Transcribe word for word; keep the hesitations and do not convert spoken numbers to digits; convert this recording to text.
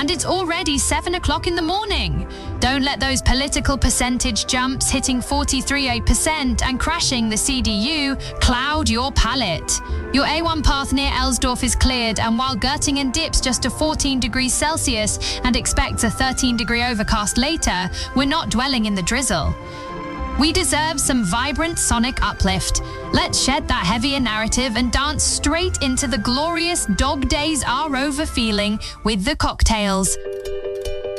and it's already seven o'clock in the morning. Don't let those political percentage jumps hitting forty-three percent and crashing the C D U cloud your palate. Your A one path near Elsdorf is cleared, and while Göttingen dips just to fourteen degrees Celsius and expects a thirteen degree overcast later, we're not dwelling in the drizzle. We deserve some vibrant sonic uplift. Let's shed that heavier narrative and dance straight into the glorious dog days are over feeling with the cocktails.